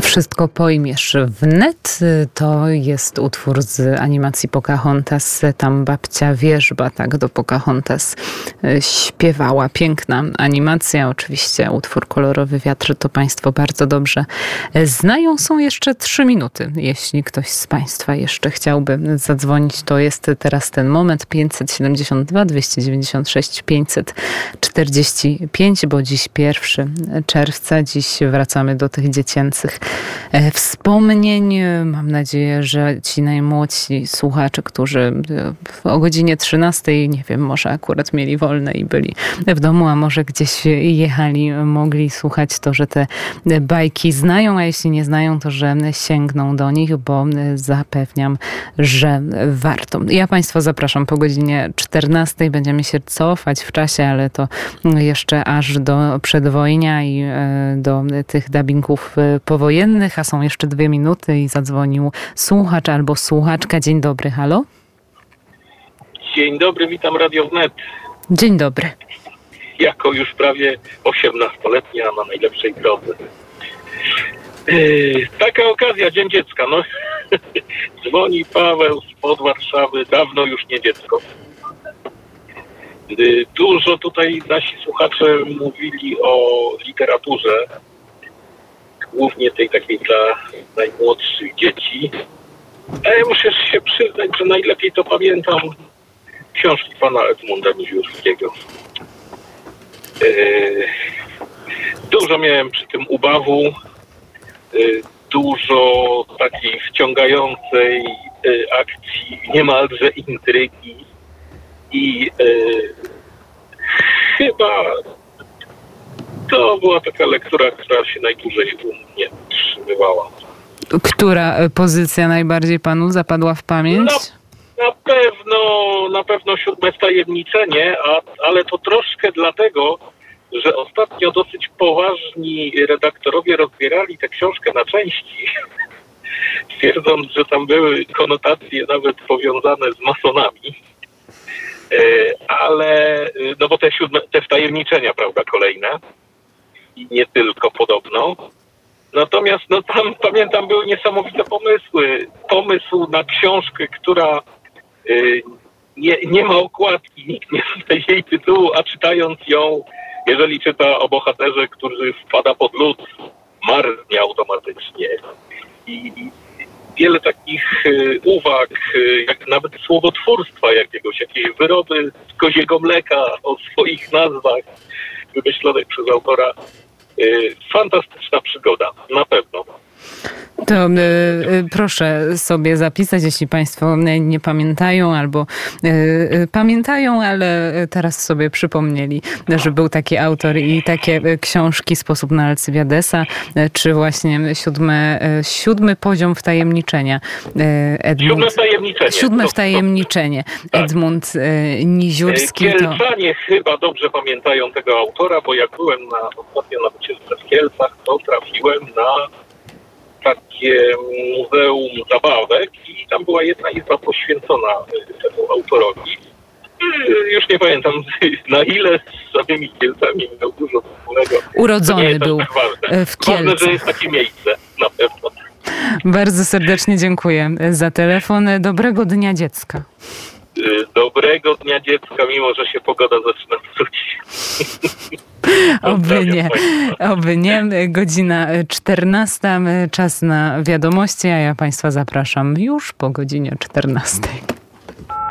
Wszystko pojmiesz wnet. To jest utwór z animacji Pocahontas. Tam babcia Wierzba tak do Pocahontas śpiewała. Piękna animacja. Oczywiście utwór Kolorowy wiatr to Państwo bardzo dobrze znają. Są jeszcze 3 minuty. Jeśli ktoś z Państwa jeszcze chciałby zadzwonić, to jest teraz ten moment. 572 296 545, bo dziś 1 czerwca. Dziś wracamy do tych dziecięcych wspomnień. Mam nadzieję, że ci najmłodsi słuchacze, którzy o godzinie 13, nie wiem, może akurat mieli wolne i byli w domu, a może gdzieś jechali, mogli słuchać, to że te bajki znają, a jeśli nie znają, to że sięgną do nich, bo zapewniam, że warto. Ja Państwa zapraszam po godzinie 14. Będziemy się cofać w czasie, ale to jeszcze aż do przedwojnia i do tych dubbingów powojennych, a są jeszcze 2 minuty i zadzwonił słuchacz albo słuchaczka. Dzień dobry, halo? Dzień dobry, witam Radio Wnet. Dzień dobry. Jako już prawie 18-letnia na najlepszej drodze. Taka okazja, Dzień Dziecka. No, dzwoni Paweł spod Warszawy, dawno już nie dziecko. Dużo tutaj nasi słuchacze mówili o literaturze, głównie tej takiej dla najmłodszych dzieci. A ja muszę się przyznać, że najlepiej to pamiętam książki pana Edmunda Niziurskiego. Dużo miałem przy tym ubawu, dużo takiej wciągającej akcji, niemalże intrygi i chyba to była taka lektura, która się najdłużej u mnie utrzymywała. Która pozycja najbardziej panu zapadła w pamięć? Na pewno 7 wtajemniczenie, ale to troszkę dlatego, że ostatnio dosyć poważni redaktorowie rozbierali tę książkę na części, twierdząc, że tam były konotacje nawet powiązane z masonami. Ale, no bo te wtajemniczenia, prawda, kolejne i nie tylko podobno. Natomiast no tam, pamiętam, były niesamowite pomysły. Pomysł na książkę, która nie ma okładki, nikt nie zna jej tytułu, a czytając ją, jeżeli czyta o bohaterze, który wpada pod lód, marznie automatycznie. I wiele takich uwag, jak nawet słowotwórstwa jakiegoś, jakieś wyroby z koziego mleka o swoich nazwach wymyślonych przez autora. Fantastyczna przygoda, na pewno. To proszę sobie zapisać, jeśli Państwo nie pamiętają albo pamiętają, ale teraz sobie przypomnieli, że był taki autor i takie książki, Sposób na Alcybiadesa, czy właśnie siódmy poziom wtajemniczenia. Siódme wtajemniczenie. Edmund Niziurski. Kielczanie chyba dobrze pamiętają tego autora, bo jak byłem ostatnio na wycieczce w Kielcach, to trafiłem na takie muzeum zabawek i tam była jedna izba poświęcona temu autorowi. Już nie pamiętam na ile z samymi Kielcami miał dużo wspólnego. Urodzony był w Kielcach. Ważne, że jest takie miejsce, na pewno. Bardzo serdecznie dziękuję za telefon. Dobrego Dnia Dziecka. Dobrego Dnia Dziecka, mimo że się pogoda zaczyna psuć. Oby nie. Godzina 14. Czas na wiadomości, a ja Państwa zapraszam już po godzinie 14.